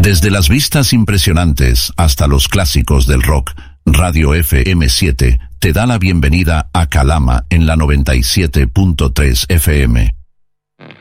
Desde las vistas impresionantes hasta los clásicos del rock, Radio FM7 te da la bienvenida a Calama en la 97.3 FM.